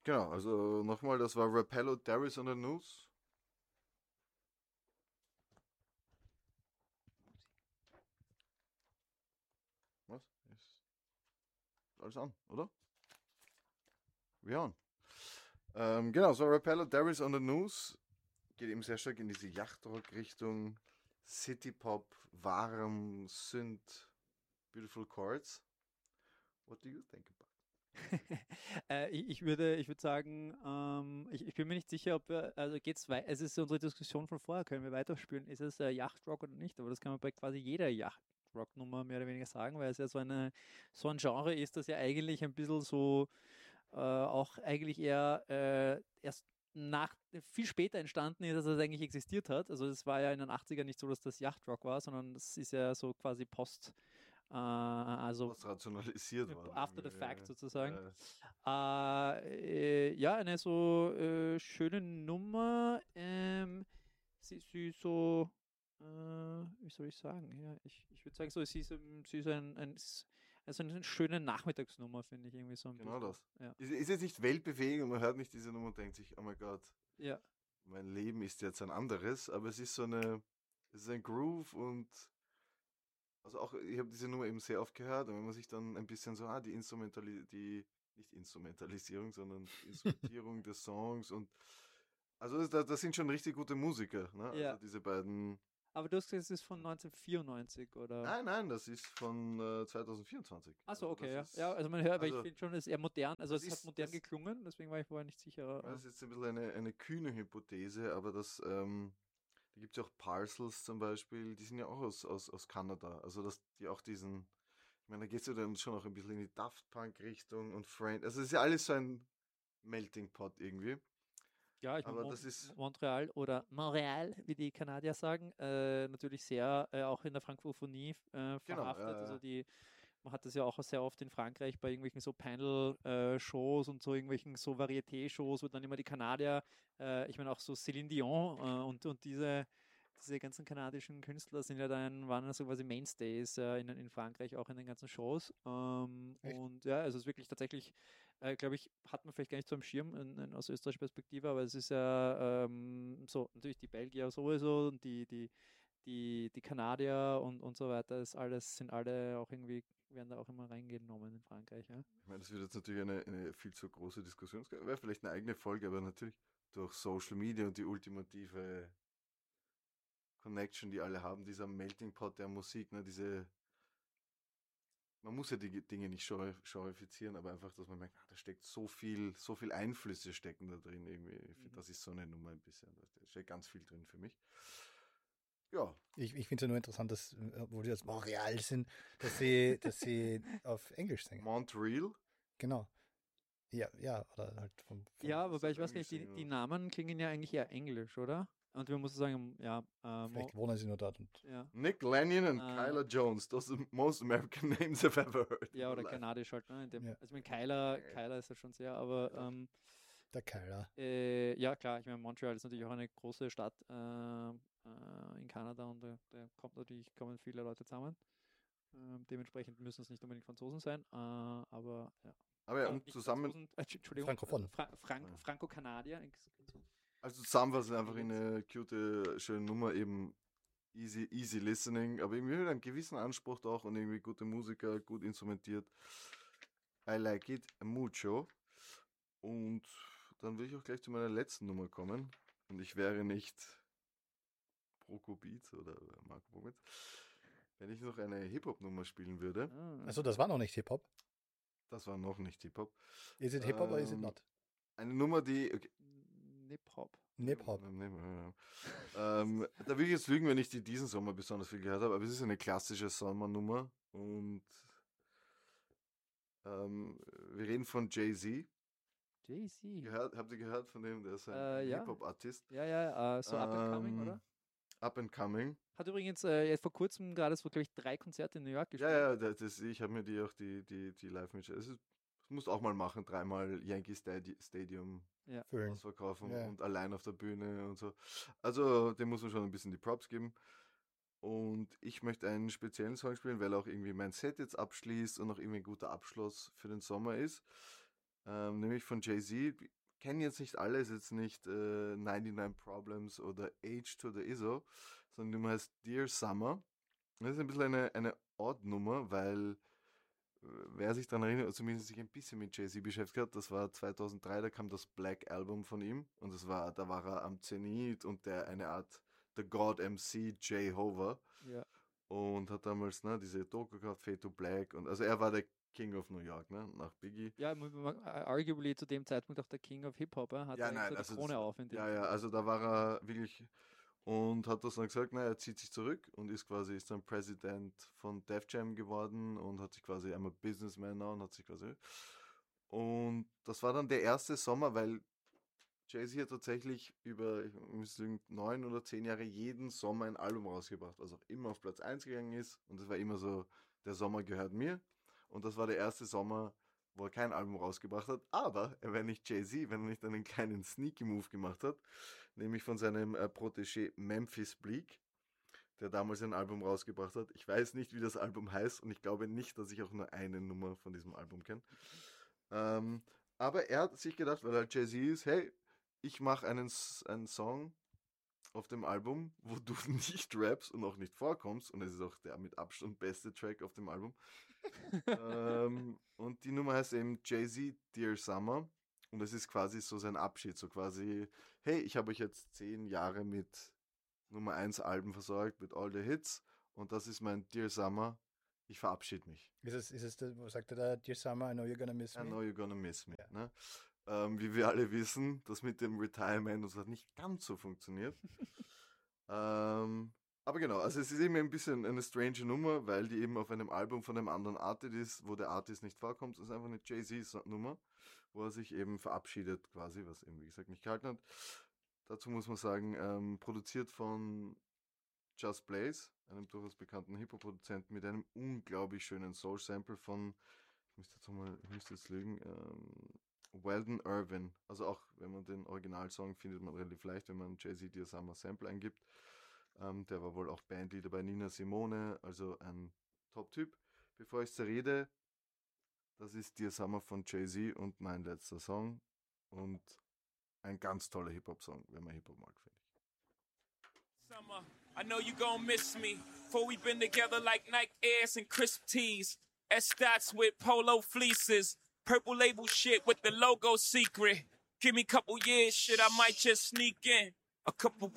Genau, also nochmal, das war Rapello, Darius on the News. Was? Ist alles an, oder? Wir on. Genau, so Rapello, Darius on the News geht eben sehr stark in diese Yachtrock-Richtung. City-Pop, warm, Synth, beautiful chords. What do you think about? Ich würde sagen, ich bin mir nicht sicher, ob wir, also geht's weiter, es ist unsere Diskussion von vorher, können wir weiterspielen, ist es Yachtrock oder nicht, aber das kann man bei quasi jeder Yachtrock-Nummer mehr oder weniger sagen, weil es ja so ein Genre ist, das ja eigentlich ein bisschen so, auch eigentlich eher erst viel später entstanden ist, als es eigentlich existiert hat. Also es war ja in den 80ern nicht so, dass das Yachtrock war, sondern das ist ja so quasi also Was rationalisiert worden after the irgendwie. fact sozusagen. Ja. Ja, eine so schöne Nummer. Sie ist so, wie soll ich sagen? Ja, ich würde sagen, so, sie ist also eine schöne Nachmittagsnummer, finde ich irgendwie so ein Genau bisschen. das. Ja, Ist jetzt nicht weltbewegend und man hört nicht diese Nummer und denkt sich, oh mein Gott, ja, mein Leben ist jetzt ein anderes, aber es ist ein Groove und also auch, ich habe diese Nummer eben sehr oft gehört und wenn man sich dann ein bisschen so, nicht Instrumentalisierung, sondern die Instrumentierung des Songs und also das sind schon richtig gute Musiker, ne? Also ja. diese beiden. Aber du hast gesagt, es ist von 1994, oder? Nein, das ist von 2024. Achso, Also okay, das ja. Ja, ist, also man hört, aber ich also finde schon, es ist eher modern, also das es hat ist, modern das, geklungen, deswegen war ich vorher nicht das sicher. ist jetzt ein bisschen eine kühne Hypothese, aber da gibt es ja auch Parcels zum Beispiel, die sind ja auch aus Kanada. Also dass die auch ich meine, da geht es ja dann schon auch ein bisschen in die Daft Punk-Richtung und Friend. Also es ist ja alles so ein Melting Pot irgendwie. Ja, ich meine, Aber das ist, Montreal oder Montreal, wie die Kanadier sagen, natürlich sehr auch in der Frankophonie genau, verhaftet. Man hat das ja auch sehr oft in Frankreich bei irgendwelchen so Panel-Shows und so irgendwelchen so Varieté-Shows, wo dann immer die Kanadier, ich meine auch so Céline Dion und diese ganzen kanadischen Künstler waren ja so quasi Mainstays in Frankreich, auch in den ganzen Shows. Echt? Und ja, also es ist wirklich tatsächlich, glaube ich, hat man vielleicht gar nicht so am Schirm aus österreichischer Perspektive, aber es ist ja so, natürlich die Belgier sowieso und die Kanadier und so weiter, sind alle auch irgendwie, werden da auch immer reingenommen in Frankreich, ja. ich meine, das wird jetzt natürlich eine viel zu große Diskussion. Wäre vielleicht eine eigene Folge, aber natürlich durch Social Media und die ultimative Connection, die alle haben, dieser Melting Pot der Musik, ne, man muss ja die Dinge nicht genrefizieren, aber einfach, dass man merkt, da steckt so viel Einflüsse stecken da drin irgendwie. Ich finde, Mhm. das ist so eine Nummer ein bisschen. Da steckt ganz viel drin für mich. Ja, Ich finde es ja nur interessant, dass, wo die aus Montreal sind, dass sie auf Englisch singen. Montreal, Genau. Ja, ja, oder halt Ja, das wobei auf ich weiß gar Englisch nicht, singen. die Oder? Namen klingen ja eigentlich eher englisch, oder? Und wir müssen sagen, ja, vielleicht wohnen sie nur dort und ja, Nick Lanyon and äh, Kyla Jones, those are the most American names I've ever heard in ja, my oder life. kanadisch halt, ne? ja, Also ich meine, Kyler ist ja schon sehr, aber Kyla. der Keiler. ja, klar, ich meine, Montreal ist natürlich auch eine große Stadt in Kanada und da kommen viele Leute zusammen. Dementsprechend müssen es nicht unbedingt Franzosen sein, aber ja. Aber ja, Nicht Franzosen, Entschuldigung, Frankophon. Franco-Kanadier. also zusammen war es einfach Aliens. eine cute, schöne Nummer, eben easy listening, aber irgendwie mit einem gewissen Anspruch auch und irgendwie gute Musiker, gut instrumentiert. I like it mucho. Und dann will ich auch gleich zu meiner letzten Nummer kommen. Und ich wäre nicht Proko Beats oder Marco Bomitz, wenn ich noch eine Hip-Hop-Nummer spielen würde. Ah, Also das war noch nicht Hip-Hop. Das war noch nicht Hip-Hop. Is it Hip-Hop or is it Ähm, not? eine Nummer, die. Okay, Nip-Hop. Nip-Hop. Da will ich jetzt lügen, wenn ich die diesen Sommer besonders viel gehört habe, aber es ist eine klassische Sommernummer und wir reden von Jay-Z. Jay-Z. Habt ihr gehört von dem? Der ist ein Ja. Hip-Hop-Artist. Ja, ja, so Up and Coming, oder? Ähm, Up and Coming. Hat übrigens jetzt vor kurzem gerade so, glaube ich, 3 Konzerte in New York Ja, gespielt. ja, ich habe mir die live mit. Das musst du auch mal machen, dreimal Yankee Stadium Ja. Füllen. ausverkaufen Ja. und allein auf der Bühne und so. Also, dem muss man schon ein bisschen die Props geben. Und ich möchte einen speziellen Song spielen, weil auch irgendwie mein Set jetzt abschließt und auch irgendwie ein guter Abschluss für den Sommer ist. Nämlich von Jay-Z. kennen jetzt nicht alle, ist jetzt nicht 99 Problems oder Age to the ISO, sondern die Nummer heißt Dear Summer. Das ist ein bisschen eine Odd-Nummer, weil wer sich daran erinnert, zumindest sich ein bisschen mit Jay-Z beschäftigt hat, das war 2003, da kam das Black Album von ihm und da war er am Zenit und eine Art The God MC Jay Hova Ja. und hat damals diese Doku gehabt, Fade to Black und also er war der King of New York, nach Biggie. Ja, arguably zu dem Zeitpunkt auch der King of Hip-Hop, hat Ja, er nein, so die also Krone auf in dem ja, also da war er wirklich und hat das dann gesagt, er zieht sich zurück und ist dann Präsident von Def Jam geworden und hat sich quasi einmal Businessman now und hat sich quasi und das war dann der erste Sommer, weil Jay-Z hat tatsächlich über 9 oder 10 Jahre jeden Sommer ein Album rausgebracht, was auch immer auf Platz 1 gegangen ist und es war immer so, der Sommer gehört mir und das war der erste Sommer, wo er kein Album rausgebracht hat, aber er wäre nicht Jay-Z, wenn er nicht einen kleinen Sneaky Move gemacht hat, nämlich von seinem Protégé Memphis Bleek, der damals ein Album rausgebracht hat. Ich weiß nicht, wie das Album heißt und ich glaube nicht, dass ich auch nur eine Nummer von diesem Album kenne. Aber er hat sich gedacht, weil er Jay-Z ist, hey, ich mache einen Song auf dem Album, wo du nicht rappst und auch nicht vorkommst und es ist auch der mit Abstand beste Track auf dem Album. Und die Nummer heißt eben Jay-Z Dear Summer und es ist quasi so sein Abschied, so quasi, hey, ich habe euch jetzt 10 Jahre mit Nummer 1 Alben versorgt, mit all the Hits und das ist mein Dear Summer, ich verabschiede mich. Was sagt er da? Dear Summer, I know you're gonna miss me. I know you're gonna miss me. Ja. Ne? Wie wir alle wissen, das mit dem Retirement, das hat nicht ganz so funktioniert. Aber genau, also es ist eben ein bisschen eine strange Nummer, weil die eben auf einem Album von einem anderen Artist ist, wo der Artist nicht vorkommt. Es ist einfach eine Jay-Z-Nummer, wo er sich eben verabschiedet quasi, was eben wie gesagt nicht gehalten hat. Dazu muss man sagen, produziert von Just Blaze, einem durchaus bekannten Hip-Hop-Produzenten mit einem unglaublich schönen Soul-Sample von, ich müsste jetzt lügen, Weldon Irvin. Also auch, wenn man den Originalsong findet man relativ leicht, wenn man Jay-Z Dear Summer Sample eingibt. Der war wohl auch Bandleader bei Nina Simone, also ein Top-Typ. Bevor ich rede, das ist Dear Summer von Jay-Z und mein letzter Song. Und ein ganz toller Hip-Hop-Song, wenn man Hip-Hop mag, finde ich. Summer, I know you gon' miss me. For we've been together like Nike Airs and crisp tees. S-Dots with polo fleeces. Purple label shit with the logo secret. Give me a couple years, shit, I might just sneak in. A couple